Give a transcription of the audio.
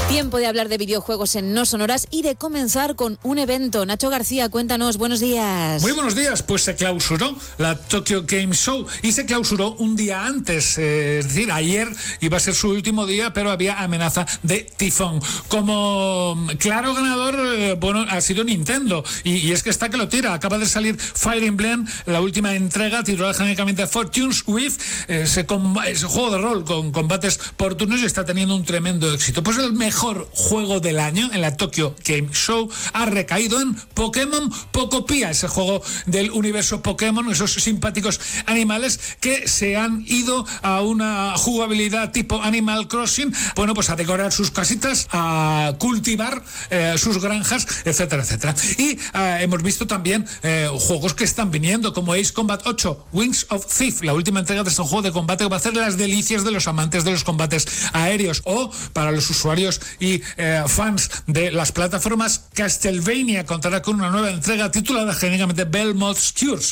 Tiempo de hablar de videojuegos en No Sonoras y de comenzar con un evento. Nacho García, cuéntanos, buenos días. Muy buenos días, pues se clausuró la Tokyo Game Show y se clausuró un día antes, es decir, ayer iba a ser su último día, pero había amenaza de tifón. Como claro ganador, bueno, ha sido Nintendo, y es que está que lo tira. Acaba de salir Fire Emblem, la última entrega, titulada genéricamente Fortune's With, ese juego de rol con combates por turnos, y está teniendo un tremendo éxito. Pues el mejor juego del año en la Tokyo Game Show ha recaído en Pokémon Pocopia, ese juego del universo Pokémon, esos simpáticos animales que se han ido a una jugabilidad tipo Animal Crossing, bueno, pues a decorar sus casitas, a cultivar sus granjas, etcétera, etcétera. Y hemos visto también juegos que están viniendo, como Ace Combat 8, Wings of Thief, la última entrega de este juego de combate que va a hacer las delicias de los amantes de los combates aéreos, o para los usuarios y fans de las plataformas, Castlevania contará con una nueva entrega titulada genéricamente Belmont's Cures.